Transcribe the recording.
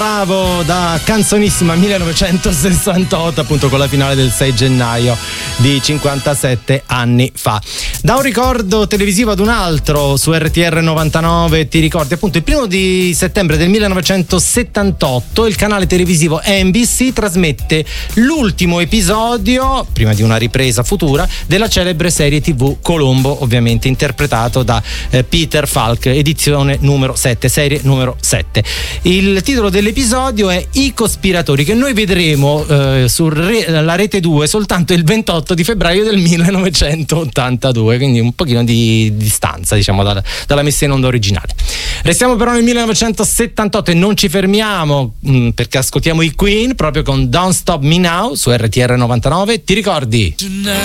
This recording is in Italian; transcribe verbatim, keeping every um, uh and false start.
Bravo da Canzonissima millenovecentosessantotto, appunto con la finale del sei gennaio di cinquantasette anni fa. Da un ricordo televisivo ad un altro su R T R novantanove, ti ricordi appunto il primo di settembre del millenovecentosettantotto il canale televisivo N B C trasmette l'ultimo episodio, prima di una ripresa futura, della celebre serie tivù Colombo, ovviamente interpretato da eh, Peter Falk, edizione numero sette, serie numero sette. Il titolo dell'episodio è I cospiratori, che noi vedremo eh, sulla rete due soltanto il ventotto di febbraio del millenovecentottantadue, quindi un pochino di distanza, diciamo, dalla, dalla messa in onda originale. Restiamo però nel millenovecentosettantotto e non ci fermiamo mh, perché ascoltiamo i Queen proprio con Don't Stop Me Now su R T R novantanove. Ti ricordi?